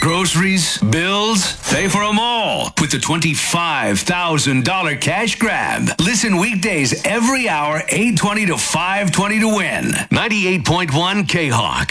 groceries, bills, pay for them all with the $25,000 cash grab. Listen weekdays every hour, 8:20 to 5:20 to win. 98.1 K-Hawk.